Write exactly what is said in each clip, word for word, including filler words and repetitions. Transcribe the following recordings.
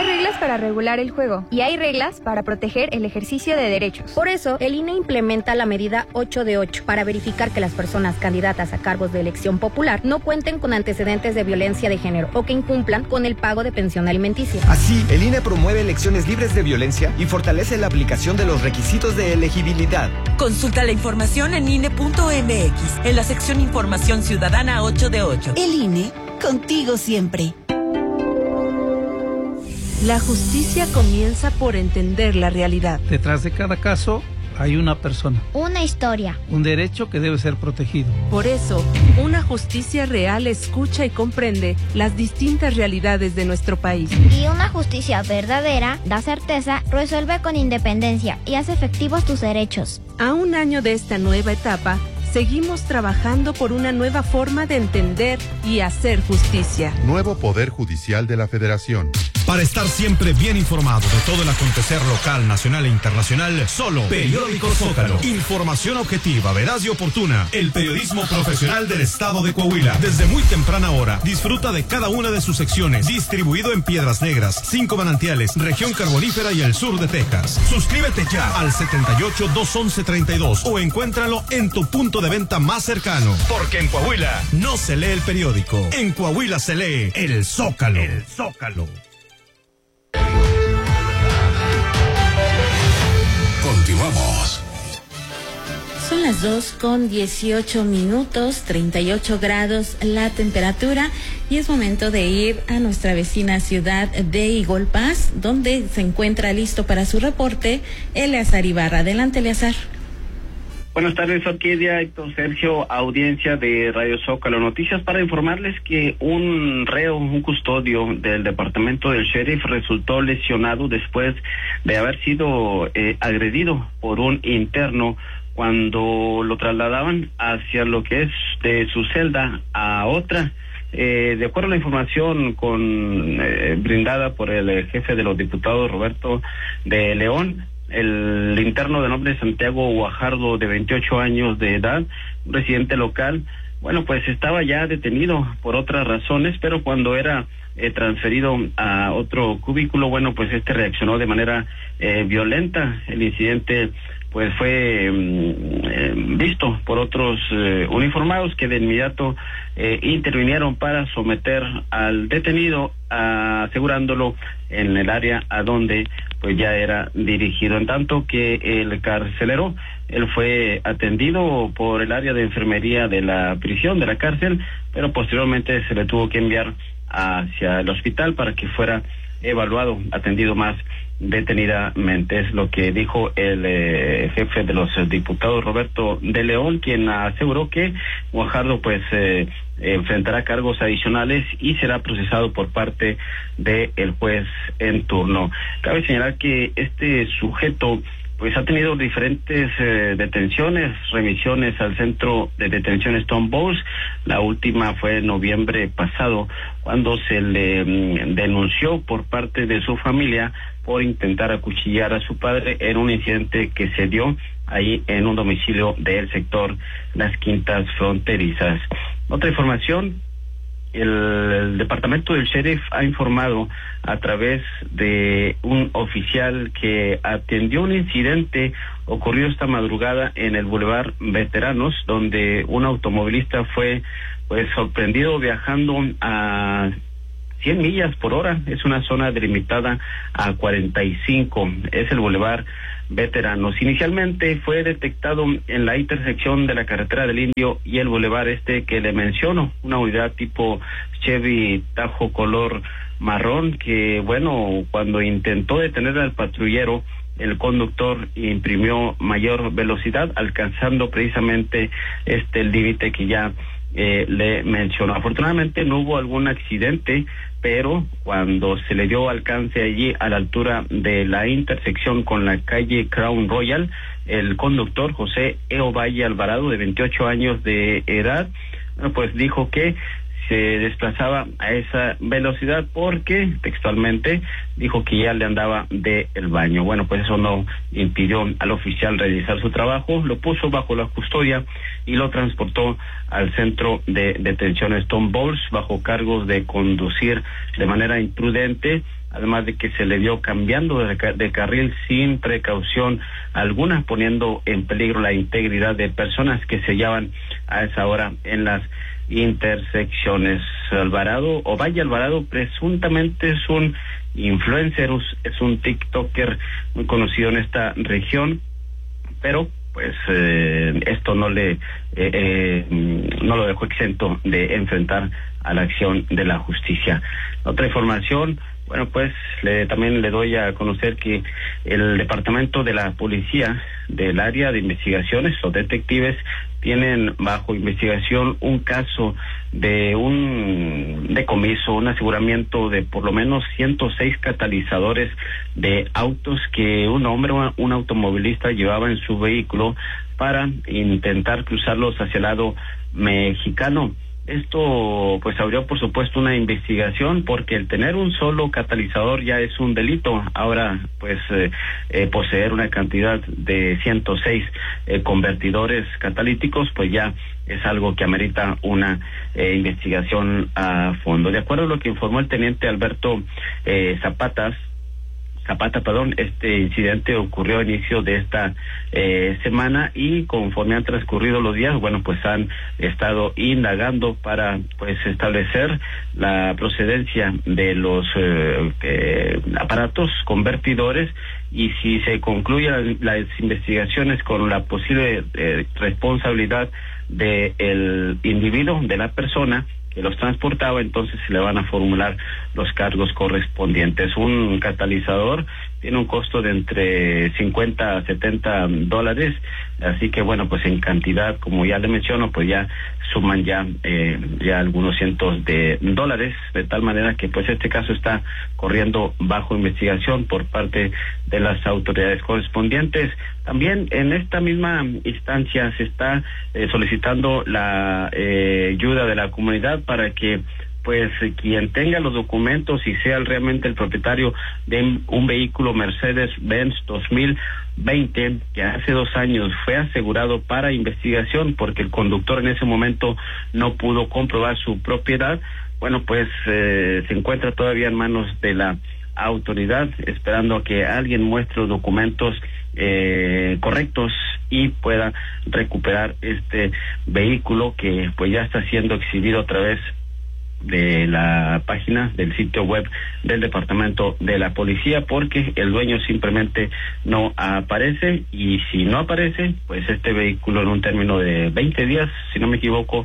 Hay reglas para regular el juego y hay reglas para proteger el ejercicio de derechos. Por eso, el I N E implementa la medida ocho de ocho para verificar que las personas candidatas a cargos de elección popular no cuenten con antecedentes de violencia de género o que incumplan con el pago de pensión alimenticia. Así, el I N E promueve elecciones libres de violencia y fortalece la aplicación de los requisitos de elegibilidad. Consulta la información en I N E punto M X, en la sección Información Ciudadana ocho de ocho. El I N E, contigo siempre. La justicia comienza por entender la realidad. Detrás de cada caso hay una persona. Una historia. Un derecho que debe ser protegido. Por eso, una justicia real escucha y comprende las distintas realidades de nuestro país. Y una justicia verdadera da certeza, resuelve con independencia y hace efectivos tus derechos. A un año de esta nueva etapa, seguimos trabajando por una nueva forma de entender y hacer justicia. Nuevo Poder Judicial de la Federación. Para estar siempre bien informado de todo el acontecer local, nacional e internacional, solo Periódico Zócalo. Información objetiva, veraz y oportuna. El periodismo profesional del estado de Coahuila. Desde muy temprana hora, disfruta de cada una de sus secciones. Distribuido en Piedras Negras, Cinco Manantiales, Región Carbonífera y el sur de Texas. Suscríbete ya al setenta y ocho, doscientos once, treinta y dos o encuéntralo en tu punto de venta más cercano. Porque en Coahuila no se lee el periódico. En Coahuila se lee el Zócalo. El Zócalo. Continuamos. Son las dos con dieciocho minutos, treinta y ocho grados la temperatura, y es momento de ir a nuestra vecina ciudad de Igolpaz, donde se encuentra listo para su reporte Eleazar Ibarra. Adelante, Eleazar. Buenas tardes, Orquídea, Héctor Sergio, audiencia de Radio Zócalo. Noticias para informarles que un reo, un custodio del departamento del sheriff resultó lesionado después de haber sido eh, agredido por un interno cuando lo trasladaban hacia lo que es de su celda a otra. Eh, de acuerdo a la información con eh, brindada por el jefe de los diputados, Roberto de León, el interno de nombre Santiago Guajardo, de veintiocho años de edad, un residente local, bueno, pues estaba ya detenido por otras razones, pero cuando era eh, transferido a otro cubículo, bueno, pues este reaccionó de manera eh, violenta. El incidente pues fue eh, visto por otros eh, uniformados que de inmediato eh, intervinieron para someter al detenido, asegurándolo en el área a donde pues ya era dirigido. En tanto que el carcelero, él fue atendido por el área de enfermería de la prisión, de la cárcel, pero posteriormente se le tuvo que enviar hacia el hospital para que fuera evaluado, atendido más detenidamente. Es lo que dijo el eh, jefe de los diputados, Roberto de León, quien aseguró que Guajardo pues eh, enfrentará cargos adicionales y será procesado por parte del juez en turno. Cabe señalar que este sujeto pues ha tenido diferentes eh, detenciones, remisiones al centro de detención Stone Balls. La última fue en noviembre pasado, cuando se le mm, denunció por parte de su familia por intentar acuchillar a su padre en un incidente que se dio ahí en un domicilio del sector Las Quintas Fronterizas. Otra información: el, el departamento del sheriff ha informado a través de un oficial que atendió un incidente ocurrió esta madrugada en el Boulevard Veteranos, donde un automovilista fue pues sorprendido viajando a cien millas por hora. Es una zona delimitada a cuarenta y cinco, es el Boulevard Veteranos. Inicialmente fue detectado en la intersección de la carretera del Indio y el Boulevard este que le menciono, una unidad tipo Chevy Tajo color marrón, que bueno, cuando intentó detener al patrullero, el conductor imprimió mayor velocidad, alcanzando precisamente este el límite que ya eh, le mencionó. Afortunadamente no hubo algún accidente, pero cuando se le dio alcance allí a la altura de la intersección con la calle Crown Royal, el conductor José Eo Valle Alvarado, de veintiocho años de edad, pues dijo que se desplazaba a esa velocidad porque textualmente dijo que ya le andaba de el baño. Bueno, pues eso no impidió al oficial realizar su trabajo, lo puso bajo la custodia y lo transportó al centro de detención Stone Balls bajo cargos de conducir de manera imprudente, además de que se le vio cambiando de, de carril sin precaución alguna, poniendo en peligro la integridad de personas que se hallaban a esa hora en las intersecciones. Alvarado, o Valle Alvarado, presuntamente es un influencer, es un TikToker muy conocido en esta región, pero pues eh, esto no le eh, eh, no lo dejó exento de enfrentar a la acción de la justicia. Otra información, bueno, pues le, también le doy a conocer que el departamento de la policía del área de investigaciones, los detectives, tienen bajo investigación un caso de un decomiso, un aseguramiento de por lo menos ciento seis catalizadores de autos que un hombre, un automovilista, llevaba en su vehículo para intentar cruzarlos hacia el lado mexicano. Esto pues abrió por supuesto una investigación porque el tener un solo catalizador ya es un delito. Ahora pues eh, eh, poseer una cantidad de ciento seis eh, convertidores catalíticos pues ya es algo que amerita una eh, investigación a fondo. De acuerdo a lo que informó el teniente Alberto eh, Zapatas, Zapata, perdón, este incidente ocurrió a inicio de esta eh, semana y conforme han transcurrido los días, bueno, pues han estado indagando para pues establecer la procedencia de los eh, eh, aparatos convertidores y si se concluyen las investigaciones con la posible eh, responsabilidad del individuo, de la persona que los transportaba, entonces se le van a formular los cargos correspondientes. Un catalizador tiene un costo de entre cincuenta a setenta dólares, así que bueno, pues en cantidad, como ya le menciono, pues ya suman ya eh, ya algunos cientos de dólares, de tal manera que pues este caso está corriendo bajo investigación por parte de las autoridades correspondientes. También en esta misma instancia se está eh, solicitando la eh, ayuda de la comunidad para que pues quien tenga los documentos y sea realmente el propietario de un vehículo Mercedes-Benz dos mil veinte que hace dos años fue asegurado para investigación porque el conductor en ese momento no pudo comprobar su propiedad, bueno pues eh, se encuentra todavía en manos de la autoridad esperando a que alguien muestre los documentos eh, correctos y pueda recuperar este vehículo que pues ya está siendo exhibido a través de la página del sitio web del departamento de la policía porque el dueño simplemente no aparece y si no aparece pues este vehículo en un término de veinte días, si no me equivoco,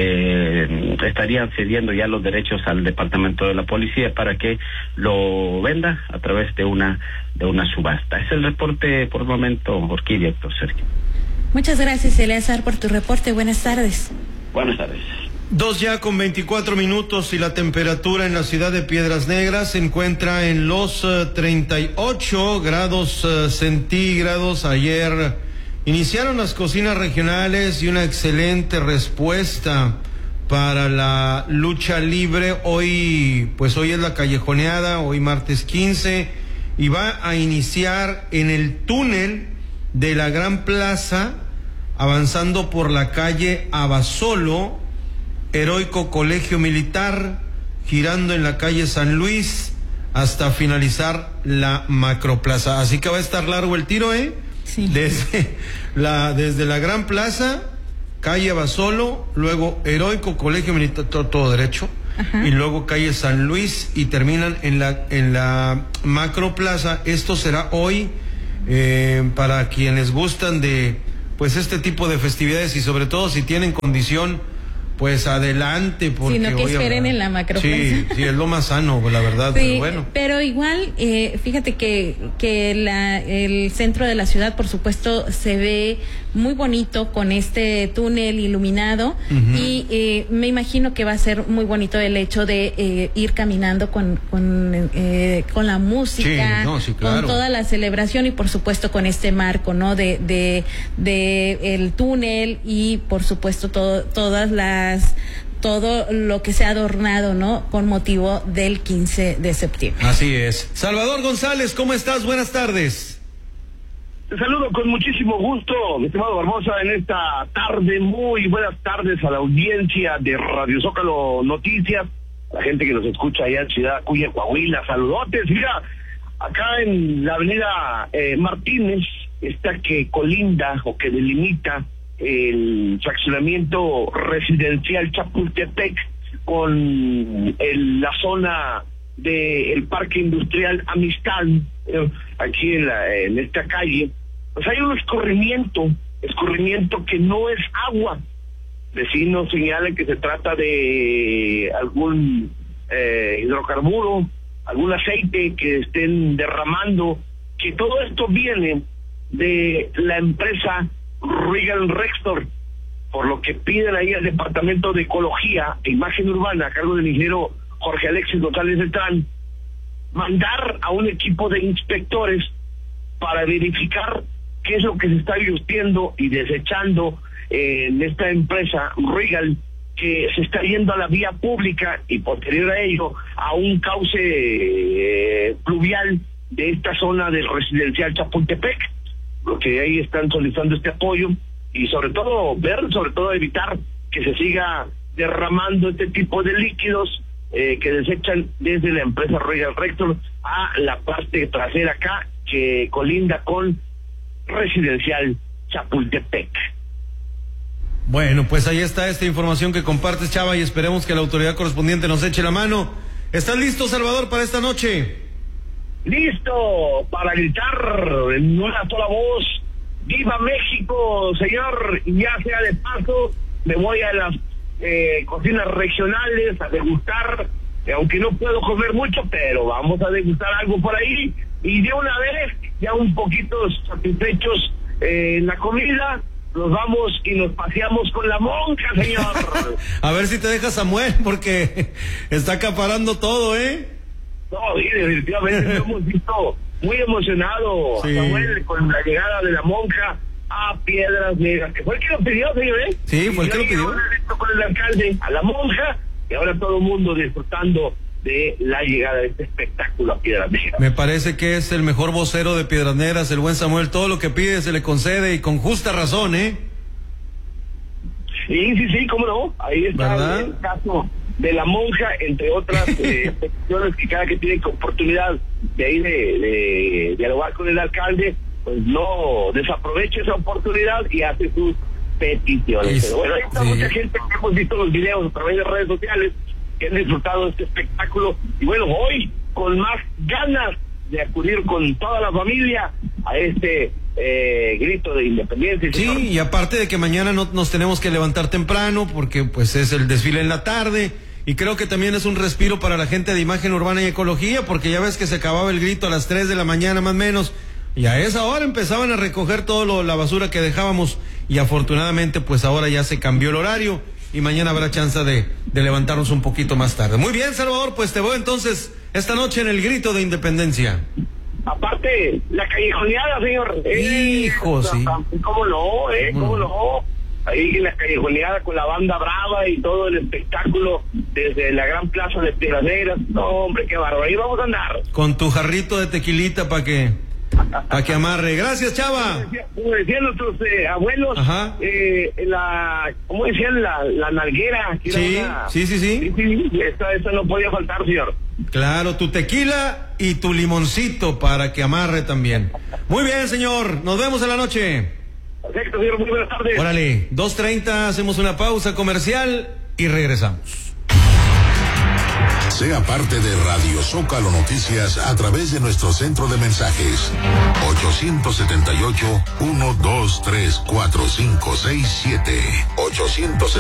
eh, estarían cediendo ya los derechos al departamento de la policía para que lo venda a través de una de una subasta. Es el reporte por el momento, Orquídea, doctor Sergio. Muchas gracias, Eleazar, por tu reporte. Buenas tardes. Buenas tardes. Dos ya con veinticuatro minutos y la temperatura en la ciudad de Piedras Negras se encuentra en los uh, treinta y ocho grados uh, centígrados. Ayer iniciaron las cocinas regionales y una excelente respuesta para la lucha libre. Hoy, pues hoy es la callejoneada, hoy martes quince, y va a iniciar en el túnel de la Gran Plaza, avanzando por la calle Abasolo, Heroico Colegio Militar, girando en la calle San Luis hasta finalizar la Macroplaza. Así que va a estar largo el tiro, ¿eh? Sí. Desde la, desde la Gran Plaza, calle Abasolo, luego Heroico Colegio Militar, todo, todo derecho. Ajá. Y luego calle San Luis y terminan en la, en la Macroplaza. Esto será hoy eh, para quienes gustan de pues este tipo de festividades y sobre todo si tienen condición, pues adelante, porque sino que hoy esperen habrá... en la Macroplaza. Sí, sí, es lo más sano, la verdad, sí, pero bueno. Pero igual, eh, fíjate que, que la, el centro de la ciudad, por supuesto, se ve muy bonito con este túnel iluminado. Uh-huh. Y eh, me imagino que va a ser muy bonito el hecho de eh, ir caminando con, con, eh, con la música, sí, no, sí, claro, con toda la celebración y por supuesto con este marco, ¿no? De, de, de el túnel y por supuesto todo, todas las todo lo que se ha adornado, ¿no? Con motivo del quince de septiembre. Así es. Salvador González, ¿cómo estás? Buenas tardes. Te saludo con muchísimo gusto, mi estimado Barbosa, en esta tarde. Muy buenas tardes a la audiencia de Radio Zócalo Noticias, la gente que nos escucha allá en Ciudad Acuña, Coahuila. Saludotes. Mira, acá en la avenida eh, Martínez, esta que colinda o que delimita el fraccionamiento residencial Chapultepec con el, la zona del Parque Industrial Amistad, eh, aquí en, la, en esta calle, pues hay un escurrimiento, escurrimiento que no es agua. Vecinos señalan que se trata de algún eh, hidrocarburo, algún aceite que estén derramando, que todo esto viene de la empresa Regal Rexnord, por lo que piden ahí al Departamento de Ecología e Imagen Urbana, a cargo del ingeniero Jorge Alexis González Beltrán, mandar a un equipo de inspectores para verificar qué es lo que se está virtiendo y desechando eh, en esta empresa Regal, que se está yendo a la vía pública y posterior a ello a un cauce eh, pluvial de esta zona del residencial Chapultepec, lo que ahí están solicitando este apoyo y sobre todo ver, sobre todo evitar que se siga derramando este tipo de líquidos eh, que desechan desde la empresa Regal Rexnord a la parte trasera acá que colinda con residencial Chapultepec. Bueno, pues ahí está esta información que compartes, Chava, y esperemos que la autoridad correspondiente nos eche la mano. ¿Estás listo, Salvador, para esta noche? Listo para gritar en una sola voz: ¡Viva México, señor! Y ya sea de paso, me voy a las eh, cocinas regionales a degustar, eh, aunque no puedo comer mucho, pero vamos a degustar algo por ahí. Y de una vez, ya un poquito satisfechos eh, en la comida, nos vamos y nos paseamos con la monja, señor. A ver si te deja Samuel, porque está acaparando todo, ¿eh? No, sí, definitivamente lo hemos visto muy emocionado sí. a Samuel con la llegada de la monja a Piedras Negras, que fue el que lo pidió, señor, ¿eh? Sí, fue el que lo pidió. Con el alcalde a la monja, y ahora todo el mundo disfrutando de la llegada de este espectáculo a Piedras Negras. Me parece que es el mejor vocero de Piedras Negras, el buen Samuel. Todo lo que pide se le concede y con justa razón, ¿eh? Sí, sí, sí, cómo no. Ahí está ¿verdad? El caso de la monja, entre otras eh, peticiones que cada que tiene oportunidad de ahí de, de dialogar con el alcalde, pues no desaproveche esa oportunidad y hace sus peticiones. Es, Pero bueno, hay sí. mucha gente que hemos visto los videos a través de redes sociales que han disfrutado de este espectáculo y bueno, hoy con más ganas de acudir con toda la familia a este eh, grito de independencia. Sí, señor. Y aparte de que mañana no nos tenemos que levantar temprano porque pues es el desfile en la tarde. Y creo que también es un respiro para la gente de Imagen Urbana y Ecología, porque ya ves que se acababa el grito a las tres de la mañana más o menos, y a esa hora empezaban a recoger toda la basura que dejábamos, y afortunadamente pues ahora ya se cambió el horario, y mañana habrá chance de, de levantarnos un poquito más tarde. Muy bien, Salvador, pues te veo entonces esta noche en el grito de independencia. Aparte, la callejoneada, señor. Hijo, eh, sí. ¿Cómo no, eh? ¿Cómo mm. no? Ahí en la callejoneada con la banda brava y todo el espectáculo desde la gran plaza de Piedras Negras. No, hombre, qué bárbaro. Ahí vamos a andar. Con tu jarrito de tequilita para que, para que amarre. Gracias, Chava. Como, decía, como decían nuestros eh, abuelos, eh, la, ¿cómo decían? La, la nalguera. Que sí, era una, sí, sí, sí, sí. Sí, esta, esta no podía faltar, señor. Claro, tu tequila y tu limoncito para que amarre también. Muy bien, señor. Nos vemos en la noche. Perfecto, señor. Muy buenas tardes. Órale, dos treinta, hacemos una pausa comercial y regresamos. Sea parte de Radio Zócalo Noticias a través de nuestro centro de mensajes ocho siete ocho, uno dos tres, cuatro cinco seis siete. ocho